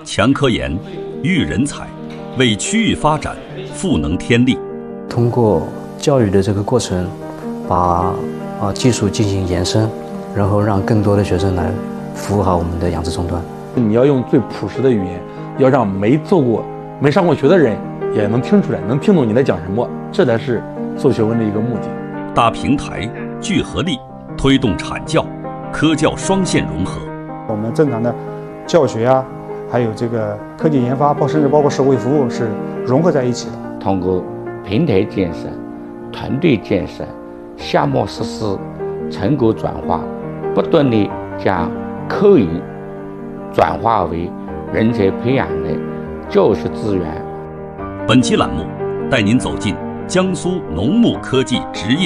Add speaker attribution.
Speaker 1: 强科研、育人才，为区域发展赋能添力。
Speaker 2: 通过教育的这个过程，把技术进行延伸，然后让更多的学生来服务好我们的养殖终端。
Speaker 3: 你要用最朴实的语言，要让没上过学的人也能听出来，能听懂你在讲什么，这才是做学问的一个目的。
Speaker 1: 搭平台、聚合力，推动产教、科教双线融合。
Speaker 4: 我们正常的教学啊，还有这个科技研发，甚至包括社会服务是融合在一起的。
Speaker 5: 通过平台建设、团队建设、项目实施、成果转化，不断地将科研转化为人才培养的教学资源。
Speaker 1: 本期栏目带您走进江苏农牧科技职业